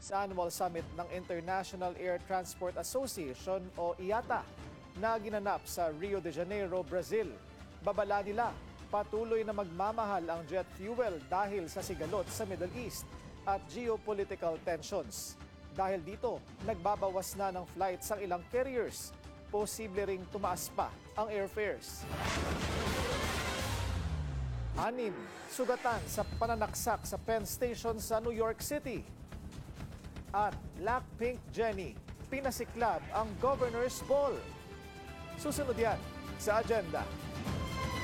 sa annual summit ng International Air Transport Association o IATA na ginanap sa Rio de Janeiro, Brazil. Babala nila, patuloy na magmamahal ang jet fuel dahil sa sigalot sa Middle East at geopolitical tensions. Dahil dito, nagbabawas na ng flights ang ilang carriers. Posible ring tumaas pa ang airfares. 6 sugatan sa pananaksak sa Penn Station sa New York City. At Blackpink Jennie, pinasiklab ang Governor's Ball. Susunod yan sa agenda.